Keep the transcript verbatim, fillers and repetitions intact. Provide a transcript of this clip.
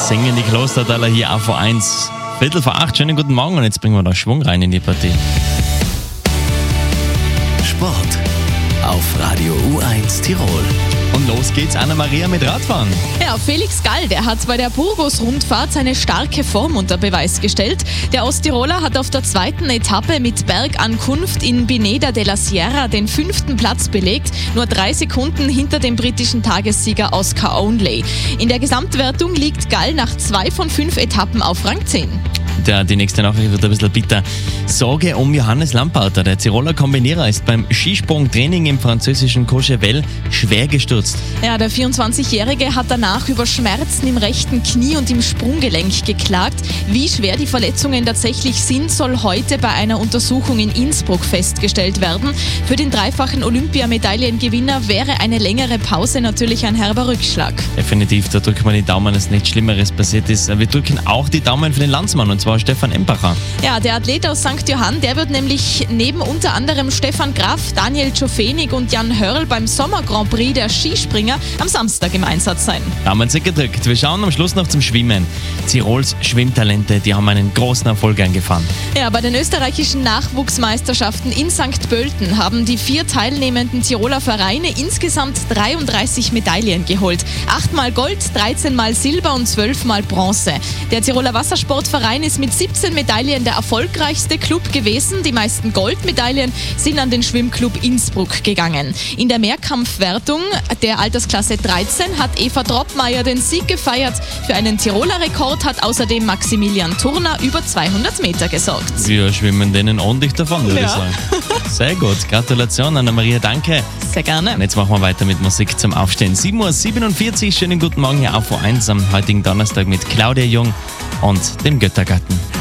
singen die Klostertaler hier auf V eins. Viertel vor acht, schönen guten Morgen und jetzt bringen wir da Schwung rein in die Partie. Sport auf Radio U eins Tirol. Und los geht's, Anna-Maria mit Radfahren. Ja, Felix Gall, der hat bei der Burgos-Rundfahrt seine starke Form unter Beweis gestellt. Der Osttiroler hat auf der zweiten Etappe mit Bergankunft in Pineda de la Sierra den fünften Platz belegt, nur drei Sekunden hinter dem britischen Tagessieger Oscar Onley. In der Gesamtwertung liegt Gall nach zwei von fünf Etappen auf Rang zehn. Der, die nächste Nachricht wird ein bisschen bitter. Sorge um Johannes Lamparter. Der Tiroler Kombinierer ist beim Skisprungtraining im französischen Courchevel schwer gestürzt. Ja, der vierundzwanzigjährige hat danach über Schmerzen im rechten Knie und im Sprunggelenk geklagt. Wie schwer die Verletzungen tatsächlich sind, soll heute bei einer Untersuchung in Innsbruck festgestellt werden. Für den dreifachen Olympiamedaillengewinner wäre eine längere Pause natürlich ein herber Rückschlag. Definitiv, da drücken wir die Daumen, dass nichts Schlimmeres passiert ist. Wir drücken auch die Daumen für den Landsmann, und zwar Stefan Empacher. Ja, der Athlet aus Sankt Johann, der wird nämlich neben unter anderem Stefan Graf, Daniel Czofenig und Jan Hörl beim Sommer Grand Prix der Skispringer am Samstag im Einsatz sein. Daumen sind gedrückt. Wir schauen am Schluss noch zum Schwimmen. Tirols Schwimmtalente, die haben einen großen Erfolg eingefahren. Ja, bei den österreichischen Nachwuchsmeisterschaften in Sankt Pölten haben die vier teilnehmenden Tiroler Vereine insgesamt dreiunddreißig Medaillen geholt. Achtmal Gold, dreizehnmal Silber und zwölfmal Bronze. Der Tiroler Wassersportverein ist mit siebzehn Medaillen der erfolgreichste Club gewesen. Die meisten Goldmedaillen sind an den Schwimmclub Innsbruck gegangen. In der Mehrkampfwertung der Altersklasse dreizehn hat Eva Troppmeier den Sieg gefeiert. Für einen Tiroler Rekord hat außerdem Maximilian Turner über zweihundert Meter gesorgt. Wir schwimmen denen ordentlich davon, würde Ja. ich sagen. Sehr gut, Gratulation Anna-Maria, danke. Sehr gerne. Und jetzt machen wir weiter mit Musik zum Aufstehen. sieben Uhr siebenundvierzig, schönen guten Morgen hier auf V eins am heutigen Donnerstag mit Claudia Jung und dem Göttergarten.